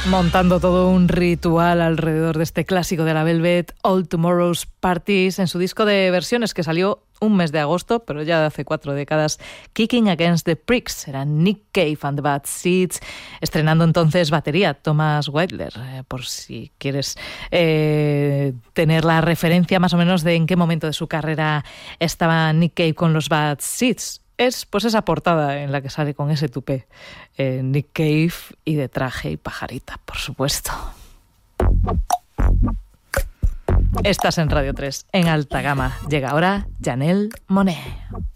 Montando todo un ritual alrededor de este clásico de la Velvet, All Tomorrow's Parties, en su disco de versiones que salió un mes de agosto, pero ya de hace 4 décadas, Kicking Against the Pricks. Era Nick Cave and the Bad Seeds, estrenando entonces batería, Thomas Whitler, por si quieres tener la referencia más o menos de en qué momento de su carrera estaba Nick Cave con los Bad Seeds. Es pues esa portada en la que sale con ese tupé Nick Cave y de traje y pajarita, por supuesto. Estás en Radio 3, en alta gama. Llega ahora Janelle Monáe.